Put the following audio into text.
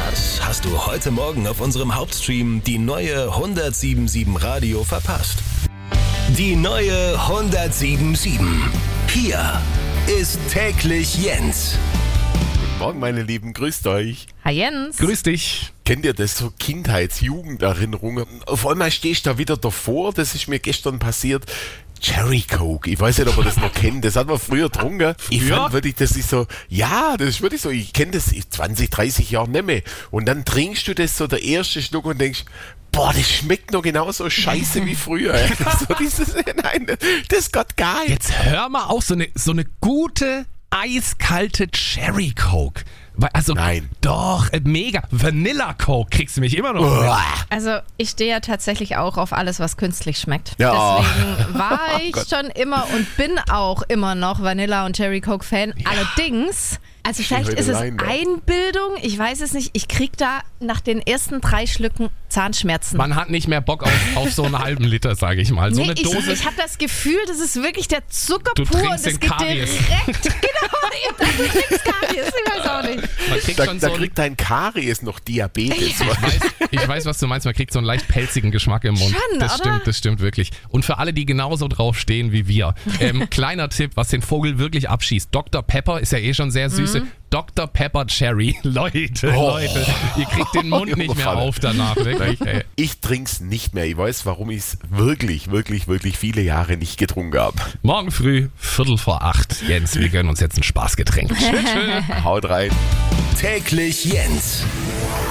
Was hast du heute Morgen auf unserem Hauptstream die neue 107.7 Radio verpasst? Die neue 107.7. Hier ist täglich Jens. Guten Morgen, meine Lieben, grüßt euch. Hi Jens. Grüß dich. Kennt ihr das, so Kindheits-Jugenderinnerungen? Auf einmal stehst du da wieder davor, das ist mir gestern passiert. Cherry Coke, ich weiß nicht, ob ihr das noch kennt, das hat man früher getrunken. Ich fand wirklich, das ist so, ja, das ist wirklich so, ich kenne das 20, 30 Jahre nicht mehr. Und dann trinkst du das so, der erste Schluck und denkst, boah, das schmeckt noch genauso scheiße wie früher. So dieses, nein, das geht geil. Jetzt hör mal auf, so eine gute, eiskalte Cherry Coke. Also, Nein. Doch, mega. Vanilla Coke kriegst du mich immer noch mit. Also ich stehe ja tatsächlich auch auf alles, was künstlich schmeckt. Ja. Deswegen war ich Gott. schon immer und bin auch immer noch Vanilla- und Cherry Coke-Fan. Ja. Allerdings, also vielleicht heute ist es allein da. Einbildung, ich weiß es nicht, ich krieg da nach den ersten 3 Schlücken Zahnschmerzen. Man hat nicht mehr Bock auf so einen halben Liter, sage ich mal. So eine Dose. Ich habe das Gefühl, das ist wirklich der Zucker Du pur trinkst und es den geht Karies. direkt, genau, du trinkst Karies, ich weiß auch nicht. Man kriegt Da, schon da so kriegt dein Karies noch Diabetes. ich weiß, was du meinst. Man kriegt so einen leicht pelzigen Geschmack im Mund. Schon, das oder? das stimmt wirklich. Und für alle, die genauso drauf stehen wie wir, kleiner Tipp, was den Vogel wirklich abschießt. Dr. Pepper ist ja eh schon sehr süße. Dr. Pepper Cherry. Leute, ihr kriegt den Mund nicht mehr auf danach. Wirklich, ey. Ich trink's nicht mehr. Ich weiß, warum ich es wirklich, wirklich, wirklich viele Jahre nicht getrunken habe. Morgen früh, 7:45. Jens, wir gönnen uns jetzt ein Spaßgetränk. Tschüss. Haut rein. Täglich Jens.